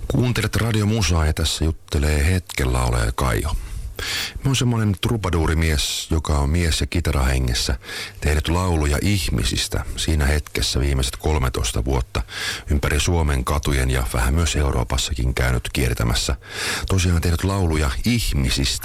Kuuntelet Radio Musaa ja tässä juttelee hetkellä ole Kaiho. Mä oon semmonen trubaduurimies, joka on mies- ja kitarahengessä tehnyt lauluja ihmisistä siinä hetkessä viimeiset 13 vuotta ympäri Suomen katujen ja vähän myös Euroopassakin käynyt kiertämässä. Tosiaan tehnyt lauluja ihmisistä